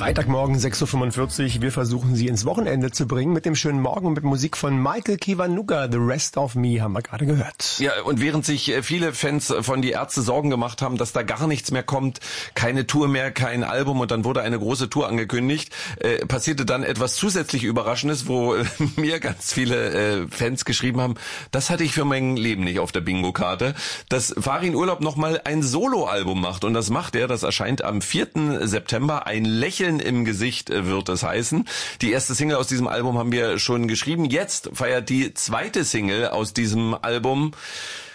Freitagmorgen 6.45 Uhr. Wir versuchen Sie ins Wochenende zu bringen mit dem schönen Morgen und mit Musik von Michael Kiwanuka. The Rest of Me haben wir gerade gehört. Ja, und während sich viele Fans von Die Ärzte Sorgen gemacht haben, dass da gar nichts mehr kommt, keine Tour mehr, kein Album und dann wurde eine große Tour angekündigt, passierte dann etwas zusätzlich Überraschendes, wo mir ganz viele Fans geschrieben haben, das hatte ich für mein Leben nicht auf der Bingo-Karte, dass Farin Urlaub nochmal ein Soloalbum macht und das macht er, das erscheint am 4. September, ein Lächeln im Gesicht wird es heißen. Die erste Single aus diesem Album haben wir schon geschrieben. Jetzt feiert die zweite Single aus diesem Album